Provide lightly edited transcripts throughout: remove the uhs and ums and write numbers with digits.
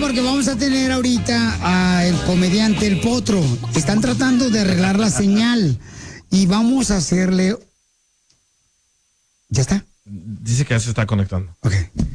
porque vamos a tener ahorita al comediante El Potro. Están tratando de arreglar la señal y vamos a hacerle... ¿Ya está? Dice que ya se está conectando. Ok.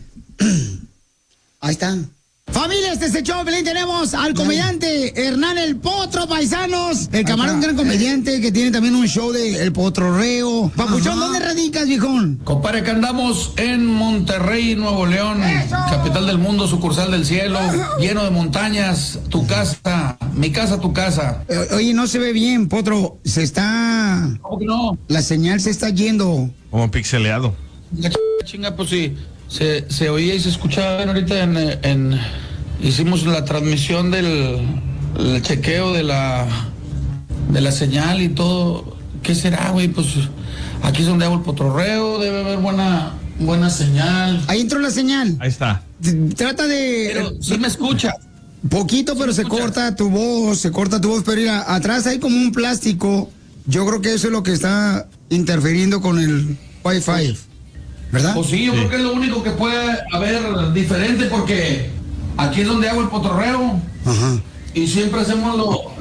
Ahí está. Familia, este es el show, Pelín. Tenemos al comediante Hernán El Potro, paisanos. El camarón, un gran comediante que tiene también un show de El Potrorreo. Papuchón, ¿dónde radicas, viejón? Compadre, que andamos en Monterrey, Nuevo León, capital del mundo, sucursal del cielo, lleno de montañas. Tu casa, mi casa, tu casa. Oye, no se ve bien, Potro. Se está... ¿Cómo que no? La señal se está yendo. Como pixeleado. Chinga, pues sí. Se oía y se escuchaba ahorita hicimos la transmisión del el chequeo de la señal y todo. ¿Qué será, güey? Pues aquí es donde hago el potrorreo, debe haber buena señal. Ahí entró la señal. Ahí está. Trata de... Pero sí me escucha. Poquito, pero se corta tu voz, pero mira, atrás hay como un plástico. Yo creo que eso es lo que está interfiriendo con el Wi-Fi. ¿Verdad? Pues sí, yo creo que es lo único que puede haber diferente porque aquí es donde hago el potrorreo. Ajá. Y siempre hacemos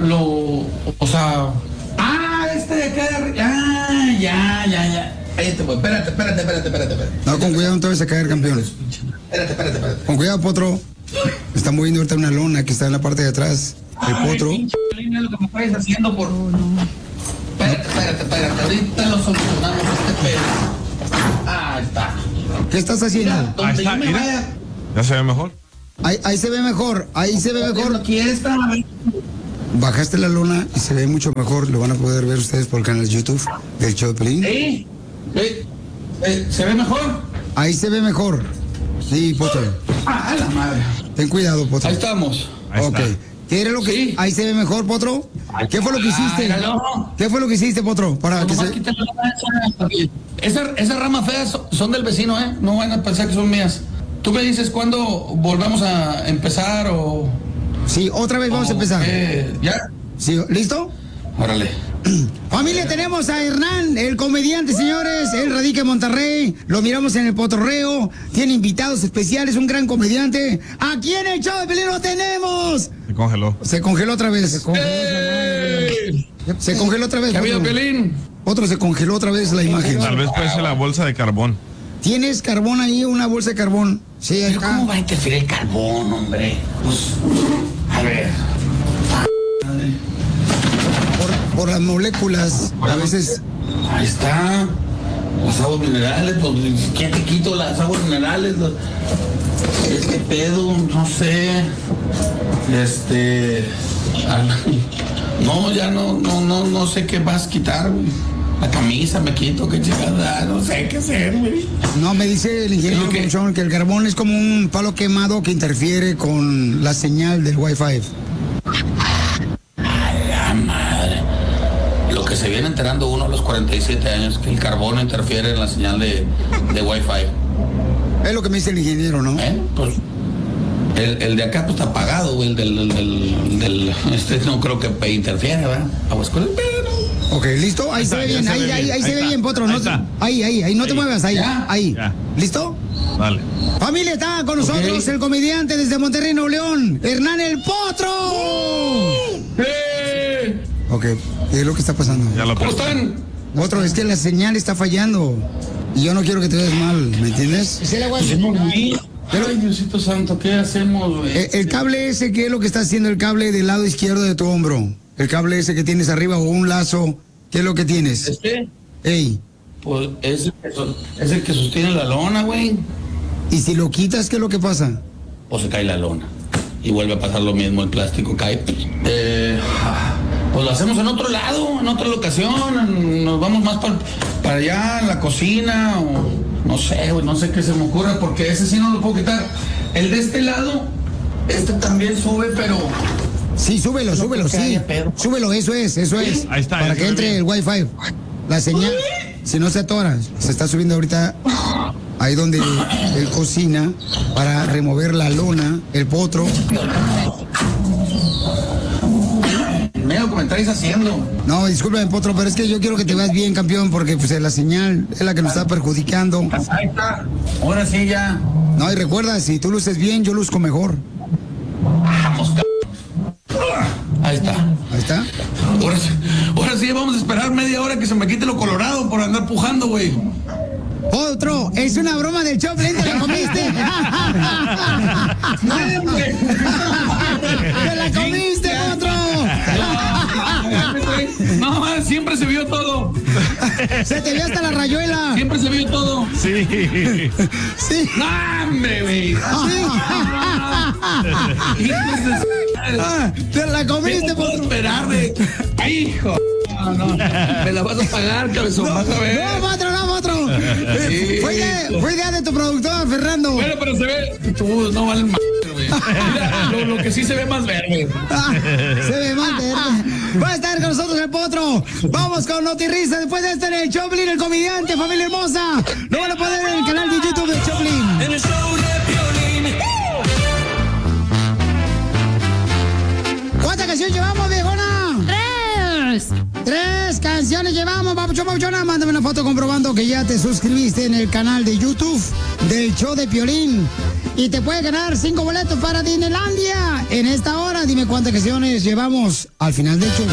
o sea... de acá. Ya. Espérate. No, con cuidado, no te vas a caer, campeón. Espérate. Con cuidado, Potro. Está moviendo ahorita una lona que está en la parte de atrás. El Potro. Pinche Piolín, es lo que me estáis haciendo por... Espérate. Ahorita lo solucionamos este pedo. Ahí está. ¿Qué estás haciendo? Mira, Ahí está, yo me mira. vaya. ¿Ya se ve mejor? Ahí se ve mejor. Aquí está. Bajaste la lona y se ve mucho mejor. Lo van a poder ver ustedes por el canal de YouTube del show de Pelín. ¿Sí? ¿Se ve mejor? Ahí se ve mejor. Sí, Potro. La madre. Ten cuidado, Potro. Ahí estamos. Ahí Ok. está. ¿Qué era lo que... Sí. Ahí se ve mejor, Potro? ¿Qué fue lo que hiciste? ¿Qué fue lo que hiciste, Potro? Para que Nomás se... quítale esas ramas feas son del vecino, ¿eh? No van a pensar que son mías. Tú me dices cuándo volvamos a empezar o... Sí, otra vez vamos a empezar. ¿Ya? Sí, ¿listo? Órale. Familia, tenemos a Hernán, el comediante, señores. Él radica en Monterrey. Lo miramos en el Potrorreo. Tiene invitados especiales, un gran comediante. Aquí en el show de Pelín lo tenemos. Se congeló. Se congeló otra vez. Se congeló otra vez. ¿Qué ha habido, Potro. Piolín? Otro se congeló otra vez la imagen. Tal vez puede ser la bolsa de carbón. ¿Tienes carbón ahí, una bolsa de carbón? Sí, ahí ¿Pero está. cómo va a interferir el carbón, hombre? Pues, a ver. Por las moléculas, a veces... Ahí está. Las aguas minerales, pues, ¿quién te quito las aguas minerales? Este pedo, no sé. No, ya no sé qué vas a quitar, güey. La camisa me quito, qué chingada, no sé qué hacer, güey. No, me dice el ingeniero Papuchón que el carbón es como un palo quemado que interfiere con la señal del Wi-Fi. Ay, la madre. Lo que se viene enterando uno a los 47 años, que el carbono interfiere en la señal de Wi-Fi. Es lo que me dice el ingeniero, ¿no? Pues el de acá pues está apagado, güey. El del no creo que interfiere, ¿verdad? Aguas con el pedo. Ok, ¿listo? Ahí se ve bien, ahí se ve bien, Potro. Ahí, no te muevas, ahí. Ya. ¿Listo? Dale. Familia, está con nosotros el comediante desde Monterrey, Nuevo León, Hernán El Potro. Ok, ¿qué es lo que está pasando? Ya lo ¿Cómo están? Potro, es que la señal está fallando y yo no quiero que te veas mal, ¿me entiendes? Ay, Diosito Santo, ¿qué hacemos, güey? El cable ese, ¿qué es lo que está haciendo el cable del lado izquierdo de tu hombro? El cable ese que tienes arriba o un lazo, ¿qué es lo que tienes? Ey. Pues es el que sostiene la lona, güey. ¿Y si lo quitas, qué es lo que pasa? Pues se cae la lona. Y vuelve a pasar lo mismo, el plástico cae. Pues lo hacemos en otro lado, en otra locación. Nos vamos más para allá, en la cocina, o no sé, güey, no sé qué se me ocurre, porque ese sí no lo puedo quitar. El de este lado, también sube, pero... Sí, súbelo, sí. Súbelo, eso es. Ahí está. Para que entre el Wi-Fi. La señal, si no se atora, se está subiendo ahorita ahí donde él cocina para remover la lona, el potro. Mira lo que me estáis haciendo. No, discúlpame, potro, pero es que yo quiero que te veas bien, campeón, porque pues la señal es la que nos está perjudicando. Ahí está. Ahora sí ya. No, y recuerda, si tú luces bien, yo luzco mejor. Ahí está. Ahí está. Ahora sí vamos a esperar media hora que se me quite lo colorado por andar pujando, güey. Otro, es una broma del Choplin, ¿te la comiste? ¡Te la comiste, otro! No, siempre se vio todo. Se te vio hasta la rayuela. Siempre se vio todo. Sí. Sí. ¡Dame, güey! ¡Te la comiste, ¿Cómo puedo otro! esperar de... ¡Hijo! No, me la vas a pagar, cabezón, vas a ver. ¡No, otro! Sí. Fue idea de tu productor, Fernando. Bueno, pero se ve... Tú no valen más, güey. Mira, lo que sí se ve más verde. Se ve mal, va a estar con nosotros el Potro. Vamos con Notirrisa. Después de este en el Choplin, el comediante, familia hermosa. Lo van a poner en el canal de YouTube de Choplin. En el show de Piolín. ¿Cuántas canciones llevamos, viejona? 3 canciones llevamos, papuchona. Mándame una foto comprobando que ya te suscribiste en el canal de YouTube del show de Piolín. Y te puedes ganar 5 boletos para Disneylandia. En esta hora, dime cuántas canciones llevamos al final del show.